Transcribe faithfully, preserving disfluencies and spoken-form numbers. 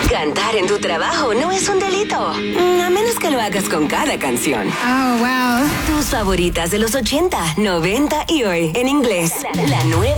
Cantar en tu trabajo no es un delito, a menos que lo hagas con cada canción. Oh, wow. Tus favoritas de los ochenta, noventa y hoy en inglés. La nueva